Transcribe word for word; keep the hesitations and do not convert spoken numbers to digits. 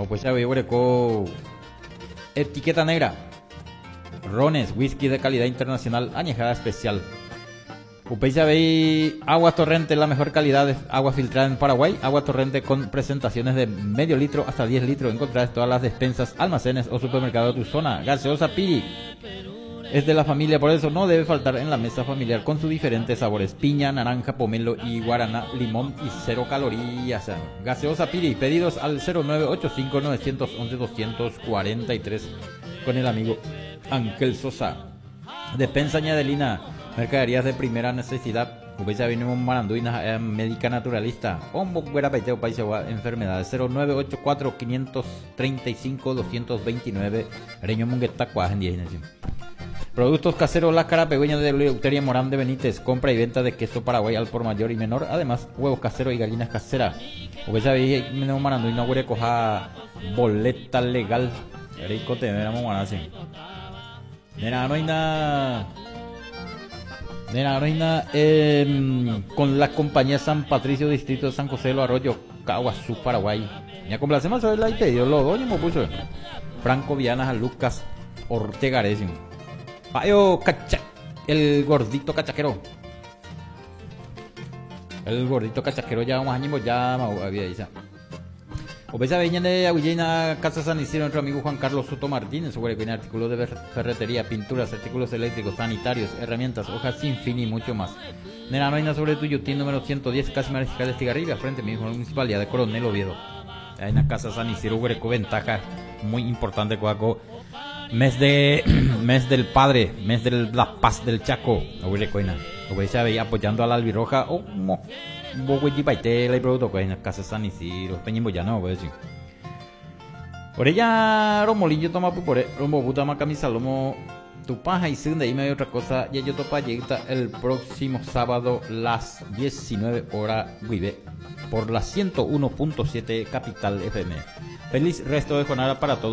pues ya veo con etiqueta negra. Rones, whisky de calidad internacional, añejada especial. Ustedes ya veis agua torrente, la mejor calidad de agua filtrada en Paraguay. Agua torrente con presentaciones de medio litro hasta diez litros. Encontrarás todas las despensas, almacenes o supermercados de tu zona. Gaseosa Piri es de la familia, por eso no debe faltar en la mesa familiar con sus diferentes sabores: piña, naranja, pomelo y guaraná, limón y cero calorías. Gaseosa Piri, pedidos al cero nueve ocho cinco nueve once dos cuatro tres con el amigo Ángel Sosa. Despensa Ñadelina, mercaderías de primera necesidad. Ustedes ya venimos maranduinas, eh, médica naturalista. Ombo Guerapeteo Paisagua, enfermedades cero nueve ocho cuatro cinco tres cinco dos dos nueve. Reño Munguetacua en diez. Productos caseros La Carapegüeña de Leuteria Morán de Benítez. Compra y venta de queso Paraguay al por mayor y menor. Además, huevos caseros y gallinas caseras. Ustedes ya venimos maranduinas, huele coja boleta legal. Rico te veremos así. Nena, no hay nada. Nena, no hay nada. Eh, con la compañía San Patricio, distrito de San José de los Arroyos, Caguazú, Paraguay. Ya complacemos a ver la I P. Yo lo doy, me puso. Franco Vianas a Lucas Ortega Recio. Payo cacha. El gordito cachaquero. El gordito cachaquero ya vamos a años ya había dicho. Obesa Veña de Aguillena, Casa San Isidro, nuestro amigo Juan Carlos Soto Martínez, sobre que artículos de ferretería, pinturas, artículos eléctricos, sanitarios, herramientas, hojas sin fin y mucho más. Nena Noina sobre tu Yutín número ciento diez, casi Mariscal de Estigarribia, frente mismo a la municipalidad de Coronel Oviedo. En la Casa San Isidro, Huereco, ventaja muy importante, Coaco. Mes de mes del padre, mes de la paz del Chaco, Huerecoina. Obesa veía apoyando a la albirroja, o como. Bogueji Paitela y producto que en la Casa San Isidro, Peñimbo ya no, voy a decir. Por ella, Romolillo toma por Rombo puta camisa lomo tu paja y segunda y medio otra cosa. Y yo topa llega el próximo sábado las diecinueve horas vive por la ciento uno punto siete Capital F M. Feliz resto de jornada para todos.